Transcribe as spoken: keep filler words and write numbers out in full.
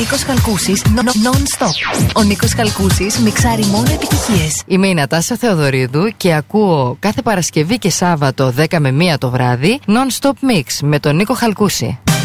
Νίκος Χαλκούσης, non-stop. Ο Νίκος Χαλκούσης μιξάρει μόνο επιτυχίες. Είμαι η Νατάσα Θεοδωρίδου και ακούω κάθε Παρασκευή και Σάββατο δέκα με μία το βράδυ non-stop mix με τον Νίκο Χαλκούση.